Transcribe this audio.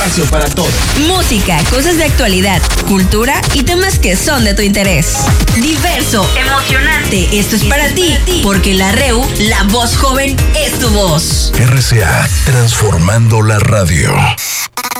espacio para todos. Música, cosas de actualidad, cultura y temas que son de tu interés. Diverso, emocionante, esto es para ti, porque la REU, la voz joven, es tu voz. RCA, transformando la radio.